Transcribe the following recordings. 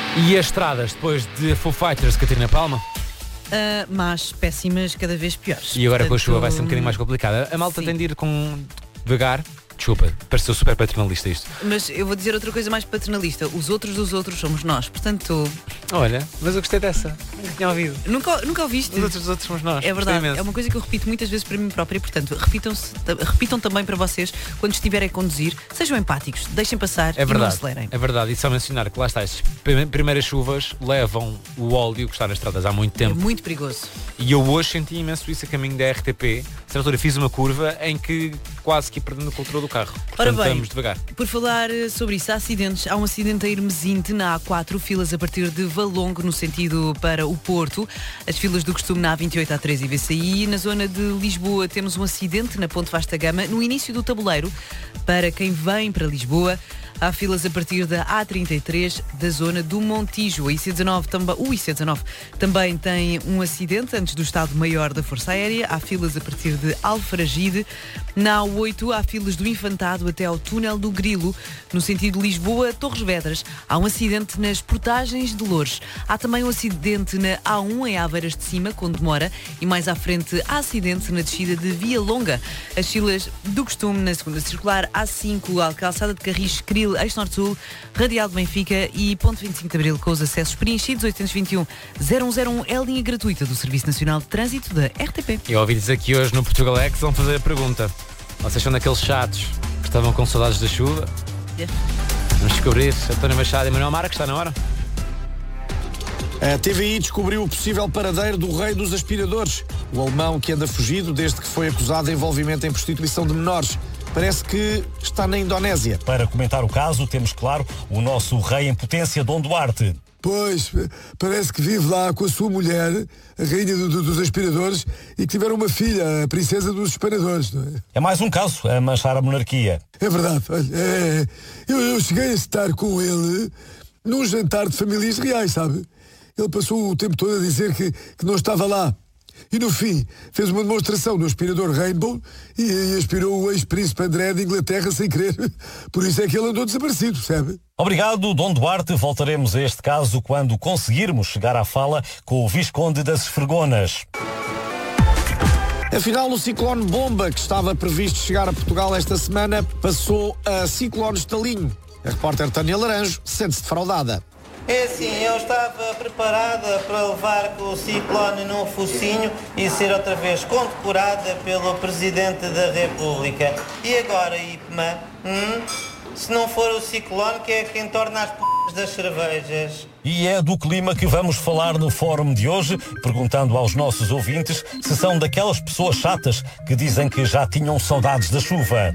E as estradas, depois de Foo Fighters, Catarina Palma? Mas péssimas, cada vez piores. E agora com a chuva vai ser um bocadinho mais complicada. A malta tem de ir com devagar. Desculpa, pareceu super paternalista isto. Mas eu vou dizer outra coisa mais paternalista. Os outros dos outros somos nós. Portanto... Olha, mas eu gostei dessa. Nunca tinha ouvido. Nunca ouviste? Os outros dos outros somos nós. É verdade. É uma coisa que eu repito muitas vezes para mim própria. Portanto, repitam também para vocês quando estiverem a conduzir. Sejam empáticos, deixem passar e não acelerem. É verdade. E só mencionar que lá está, as primeiras chuvas levam o óleo que está nas estradas há muito tempo. É muito perigoso. E eu hoje senti imenso isso a caminho da RTP. A certa altura fiz uma curva em que quase que ia perdendo o controle do carro. Portanto, ora bem, vamos devagar. Por falar sobre isso, há acidentes. Há um acidente a Hermesinde na A4, filas a partir de Valongo no sentido para o Porto. As filas do costume na A28, A3 e VCI. Na zona de Lisboa temos um acidente na Ponte Vasta Gama, no início do tabuleiro. Para quem vem para Lisboa, há filas a partir da A33 da zona do Montijo. O IC19 também tem um acidente antes do Estado-Maior da Força Aérea. Há filas a partir de Alfarragide. Na A8 há filas do Infantado até ao Túnel do Grilo. No sentido Lisboa-Torres Vedras, há um acidente nas Portagens de Loures. Há também um acidente na A1 em Aveiras de Cima, com demora. E mais à frente há acidente na descida de Via Longa. As filas do costume na segunda circular A5, a calçada de Carris, Cril, Eixo Norte-Sul, Radial de Benfica e Ponte 25 de Abril, com os acessos preenchidos. 821-0101 é a linha gratuita do Serviço Nacional de Trânsito da RTP. Eu ouvi dizer que hoje no Portugal X vão fazer a pergunta: vocês são daqueles chatos que estavam com saudades da chuva? Vamos descobrir. António Machado e Manuel Marques, está na hora. A TVI descobriu o possível paradeiro do rei dos aspiradores, o alemão que anda fugido desde que foi acusado de envolvimento em prostituição de menores. Parece que está na Indonésia. Para comentar o caso, temos, claro, o nosso rei em potência, Dom Duarte. Pois, parece que vive lá com a sua mulher, a rainha dos aspiradores, e que tiveram uma filha, a princesa dos espanadores, não é? É mais um caso a manchar a monarquia. É verdade, olha, eu cheguei a estar com ele num jantar de famílias reais, sabe? Ele passou o tempo todo a dizer que não estava lá. E no fim, fez uma demonstração no aspirador Rainbow e aspirou o ex-príncipe André de Inglaterra sem querer. Por isso é que ele andou desaparecido, percebe? Obrigado, Dom Duarte. Voltaremos a este caso quando conseguirmos chegar à fala com o Visconde das Esfregonas. Afinal, o ciclone Bomba, que estava previsto chegar a Portugal esta semana, passou a ciclone Estalinho. A repórter Tânia Laranjo sente-se defraudada. É assim, eu estava preparada para levar com o ciclone num focinho e ser outra vez condecorada pelo Presidente da República. E agora, IPMA, se não for o ciclone, que é quem torna as p*** das cervejas? E é do clima que vamos falar no fórum de hoje, perguntando aos nossos ouvintes se são daquelas pessoas chatas que dizem que já tinham saudades da chuva.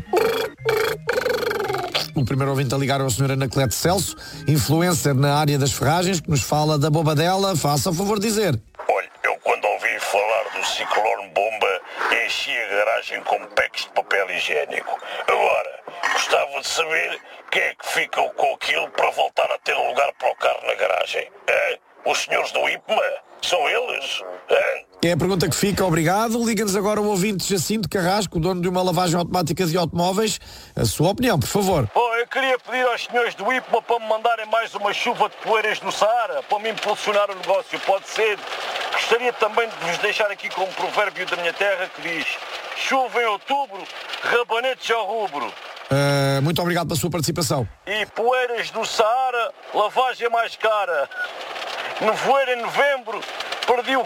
O primeiro ouvinte a ligar é o Sr. Anacleto Celso, influencer na área das ferragens, que nos fala da bobadela. Faça o favor de dizer. Olha, eu quando ouvi falar do ciclone Bomba, enchi a garagem com packs de papel higiênico. Agora, gostava de saber quem é que ficam com aquilo para voltar a ter um lugar para o carro na garagem. Os senhores do IPMA? São eles? É a pergunta que fica, obrigado. Liga-nos agora o ouvinte Jacinto Carrasco, dono de uma lavagem automática de automóveis. A sua opinião, por favor. Eu queria pedir aos senhores do IPMA para me mandarem mais uma chuva de poeiras no Saara, para me impulsionar o negócio, pode ser. Gostaria também de vos deixar aqui com um provérbio da minha terra que diz: chuva em outubro, rabanetes ao rubro. Muito obrigado pela sua participação. E poeiras do Saara, lavagem mais cara. Nevoeiro em novembro, perdi o